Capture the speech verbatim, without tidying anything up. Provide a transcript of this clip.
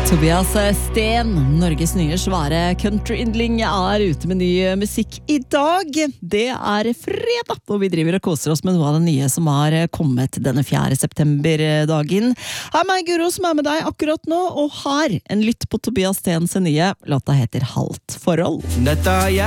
Tobias Sten, Norges nye svære country-yndling, er ute med ny musikk i dag. Det er fredag, og vi driver og koser oss med noe av det nye som har kommet denne fjerde september-dagen. Her er meg, Guro, som er med deg akkurat nå, og her en lytt på Tobias Stens nye. Låta heter Halt forhold. Dette er